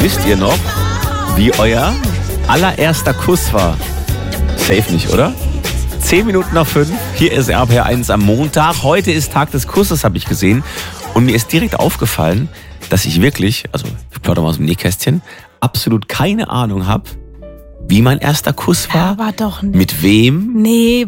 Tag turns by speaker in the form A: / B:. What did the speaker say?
A: Wisst ihr noch, wie euer allererster Kuss war? Safe nicht, oder? 10 Minuten nach 5, hier ist RPR1 am Montag. Heute ist Tag des Kusses, habe ich gesehen. Und mir ist direkt aufgefallen, dass ich wirklich, also ich plaudere mal aus dem Nähkästchen, absolut keine Ahnung habe, wie mein erster Kuss war.
B: Aber doch nicht.
A: Mit wem?
B: Nee,